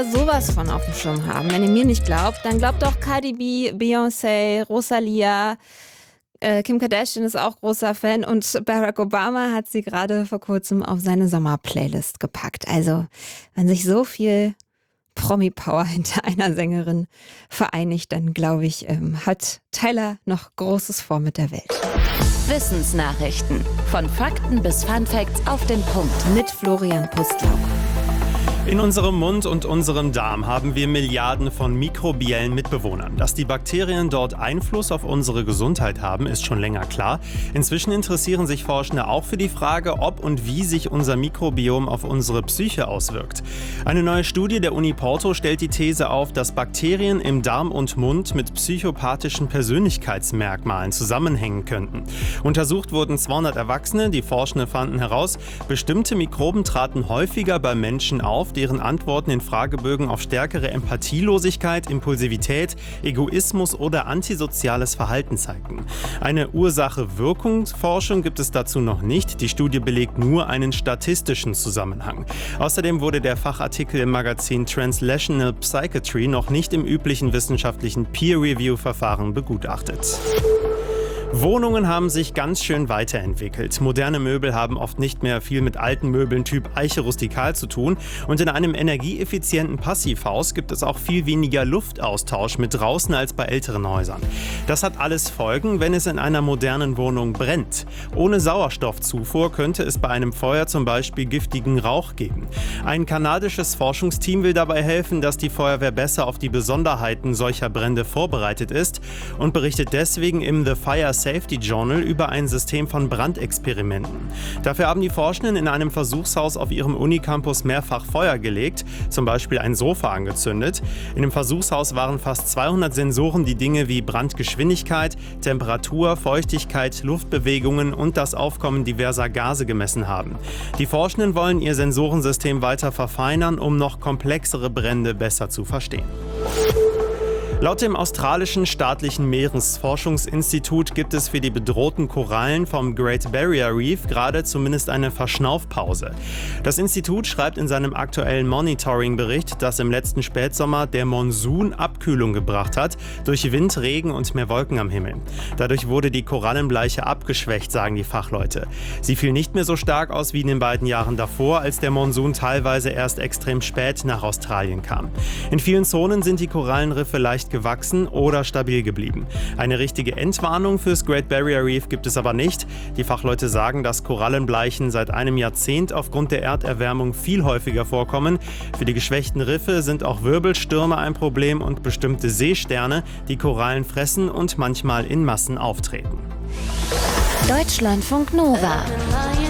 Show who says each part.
Speaker 1: Sowas von auf dem Schirm haben. Wenn ihr mir nicht glaubt, dann glaubt doch Cardi B, Beyoncé, Rosalia. Kim Kardashian ist auch großer Fan und Barack Obama hat sie gerade vor kurzem auf seine Sommerplaylist gepackt. Also, wenn sich so viel Promi-Power hinter einer Sängerin vereinigt, dann glaube ich, hat Tyler noch Großes vor mit der Welt.
Speaker 2: Wissensnachrichten. Von Fakten bis Funfacts auf den Punkt.
Speaker 1: Mit Florian Pustlauk.
Speaker 3: In unserem Mund und unserem Darm haben wir Milliarden von mikrobiellen Mitbewohnern. Dass die Bakterien dort Einfluss auf unsere Gesundheit haben, ist schon länger klar. Inzwischen interessieren sich Forschende auch für die Frage, ob und wie sich unser Mikrobiom auf unsere Psyche auswirkt. Eine neue Studie der Uni Porto stellt die These auf, dass Bakterien im Darm und Mund mit psychopathischen Persönlichkeitsmerkmalen zusammenhängen könnten. Untersucht wurden 200 Erwachsene. Die Forschende fanden heraus, bestimmte Mikroben traten häufiger bei Menschen auf, deren Antworten in Fragebögen auf stärkere Empathielosigkeit, Impulsivität, Egoismus oder antisoziales Verhalten zeigten. Eine Ursache-Wirkungsforschung gibt es dazu noch nicht. Die Studie belegt nur einen statistischen Zusammenhang. Außerdem wurde der Fachartikel im Magazin Translational Psychiatry noch nicht im üblichen wissenschaftlichen Peer-Review-Verfahren begutachtet. Wohnungen haben sich ganz schön weiterentwickelt. Moderne Möbel haben oft nicht mehr viel mit alten Möbeln Typ Eiche rustikal zu tun. Und in einem energieeffizienten Passivhaus gibt es auch viel weniger Luftaustausch mit draußen als bei älteren Häusern. Das hat alles Folgen, wenn es in einer modernen Wohnung brennt. Ohne Sauerstoffzufuhr könnte es bei einem Feuer zum Beispiel giftigen Rauch geben. Ein kanadisches Forschungsteam will dabei helfen, dass die Feuerwehr besser auf die Besonderheiten solcher Brände vorbereitet ist und berichtet deswegen im The Fire Safety Journal über ein System von Brandexperimenten. Dafür haben die Forschenden in einem Versuchshaus auf ihrem Unicampus mehrfach Feuer gelegt, zum Beispiel ein Sofa angezündet. In dem Versuchshaus waren fast 200 Sensoren, die Dinge wie Brandgeschwindigkeit, Temperatur, Feuchtigkeit, Luftbewegungen und das Aufkommen diverser Gase gemessen haben. Die Forschenden wollen ihr Sensorensystem weiter verfeinern, um noch komplexere Brände besser zu verstehen. Laut dem australischen staatlichen Meeresforschungsinstitut gibt es für die bedrohten Korallen vom Great Barrier Reef gerade zumindest eine Verschnaufpause. Das Institut schreibt in seinem aktuellen Monitoring-Bericht, dass im letzten Spätsommer der Monsun Abkühlung gebracht hat, durch Wind, Regen und mehr Wolken am Himmel. Dadurch wurde die Korallenbleiche abgeschwächt, sagen die Fachleute. Sie fiel nicht mehr so stark aus wie in den beiden Jahren davor, als der Monsun teilweise erst extrem spät nach Australien kam. In vielen Zonen sind die Korallenriffe leicht gewachsen oder stabil geblieben. Eine richtige Entwarnung fürs Great Barrier Reef gibt es aber nicht. Die Fachleute sagen, dass Korallenbleichen seit einem Jahrzehnt aufgrund der Erderwärmung viel häufiger vorkommen. Für die geschwächten Riffe sind auch Wirbelstürme ein Problem und bestimmte Seesterne, die Korallen fressen und manchmal in Massen auftreten.
Speaker 2: Deutschlandfunk Nova.